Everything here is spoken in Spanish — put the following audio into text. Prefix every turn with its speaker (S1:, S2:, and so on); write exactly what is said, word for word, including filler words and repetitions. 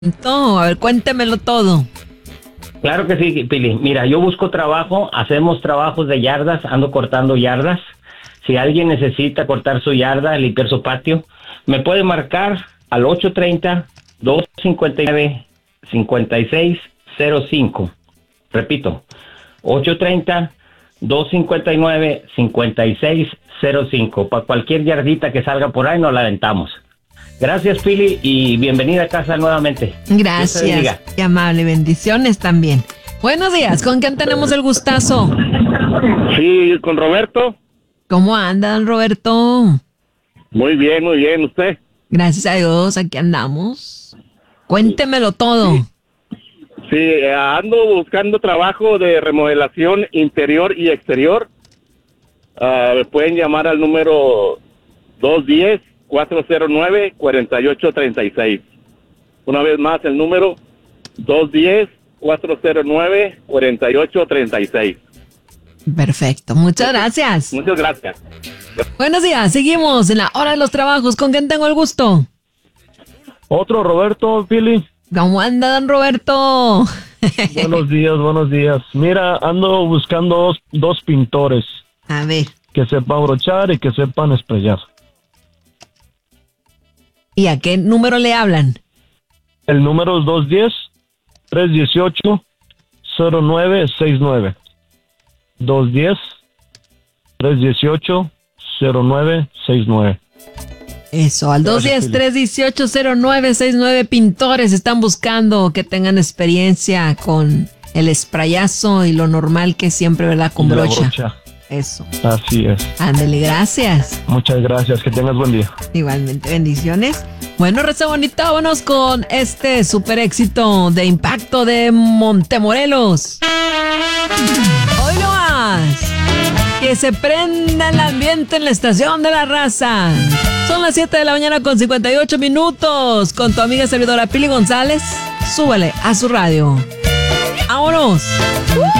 S1: No, a ver, cuéntemelo todo.
S2: Claro que sí, Pili. Mira, yo busco trabajo, hacemos trabajos de yardas, ando cortando yardas. Si alguien necesita cortar su yarda, limpiar su patio, me puede marcar al ocho tres cero, dos cinco nueve, cinco seis cero cinco. Repito, ocho tres cero, dos cinco nueve, cinco seis cero cinco. Para cualquier yardita que salga por ahí, nos la aventamos. Gracias, Pili, y bienvenida a casa nuevamente.
S1: Gracias. Qué amable, bendiciones también. Buenos días, ¿con quién tenemos el gustazo?
S3: Sí, con Roberto.
S1: ¿Cómo anda, don Roberto?
S3: Muy bien, muy bien, ¿usted?
S1: Gracias a Dios, aquí andamos. Cuéntemelo todo.
S3: Sí, ando buscando trabajo de remodelación interior y exterior. Uh, me pueden llamar al número dos uno cero, cuatro cero nueve, cuatro ocho tres seis. Una vez más, el número dos uno cero, cuatro cero nueve, cuatro ocho tres seis.
S1: Perfecto, muchas gracias.
S3: Muchas gracias.
S1: Buenos días, seguimos en la hora de los trabajos. ¿Con quién tengo el gusto?
S4: Otro Roberto, Pili.
S1: ¿Cómo anda, don Roberto?
S4: Buenos días, buenos días. Mira, ando buscando dos, dos pintores.
S1: A ver.
S4: Que sepan brochar y que sepan sprayar.
S1: ¿Y a qué número le hablan?
S4: El número es dos uno cero, tres uno ocho, cero nueve seis nueve. dos uno cero, tres uno ocho, cero nueve seis nueve.
S1: Eso, al dos uno cero, tres uno ocho, cero nueve seis nueve. Pintores están buscando que tengan experiencia con el sprayazo y lo normal que siempre, ¿verdad? Con brocha. brocha. Eso.
S4: Así es.
S1: Ándele, gracias.
S4: Muchas gracias, que tengas buen día.
S1: Igualmente, bendiciones. Bueno, Raza Bonita, vámonos con este super éxito de Impacto de Montemorelos. Hoy no más. Que se prenda el ambiente en la estación de la raza. Son las siete de la mañana con cincuenta y ocho minutos. Con tu amiga servidora Pili González. Súbele a su radio. ¡Vámonos! ¡Uh!